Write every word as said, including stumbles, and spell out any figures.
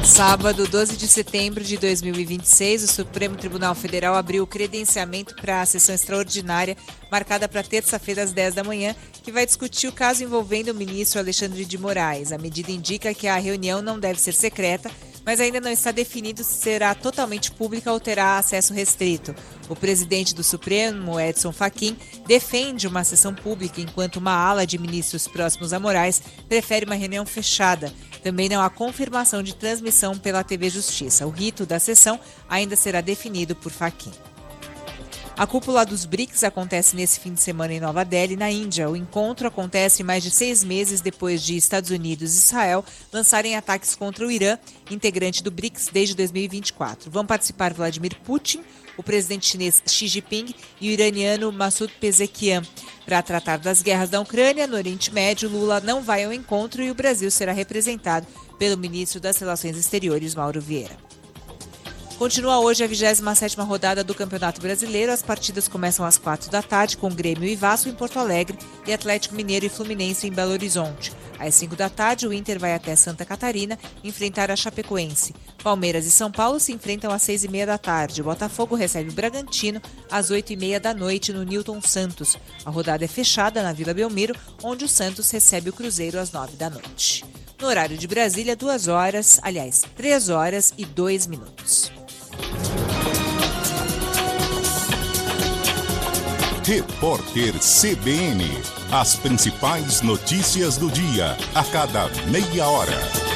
Sábado, doze de setembro de dois mil e vinte e seis, o Supremo Tribunal Federal abriu o credenciamento para a sessão extraordinária marcada para terça-feira às dez da manhã, que vai discutir o caso envolvendo o ministro Alexandre de Moraes. A medida indica que a reunião não deve ser secreta, mas ainda não está definido se será totalmente pública ou terá acesso restrito. O presidente do Supremo, Edson Fachin, defende uma sessão pública, enquanto uma ala de ministros próximos a Moraes prefere uma reunião fechada. Também não há confirmação de transmissão pela T V Justiça. O rito da sessão ainda será definido por Fachin. A cúpula dos BRICS acontece nesse fim de semana em Nova Delhi, na Índia. O encontro acontece mais de seis meses depois de Estados Unidos e Israel lançarem ataques contra o Irã, integrante do BRICS desde dois mil e vinte e quatro. Vão participar Vladimir Putin, o presidente chinês Xi Jinping e o iraniano Masoud Pezeshkian. Para tratar das guerras da Ucrânia, no Oriente Médio, Lula não vai ao encontro e o Brasil será representado pelo ministro das Relações Exteriores, Mauro Vieira. Continua hoje a vigésima sétima rodada do Campeonato Brasileiro. As partidas começam às quatro da tarde, com Grêmio e Vasco em Porto Alegre e Atlético Mineiro e Fluminense em Belo Horizonte. Às cinco da tarde, o Inter vai até Santa Catarina enfrentar a Chapecoense. Palmeiras e São Paulo se enfrentam às seis e meia da tarde. O Botafogo recebe o Bragantino às oito e meia da noite no Newton Santos. A rodada é fechada na Vila Belmiro, onde o Santos recebe o Cruzeiro às nove da noite. No horário de Brasília, duas horas, aliás, três horas e dois minutos. Repórter C B N. As principais notícias do dia, a cada meia hora.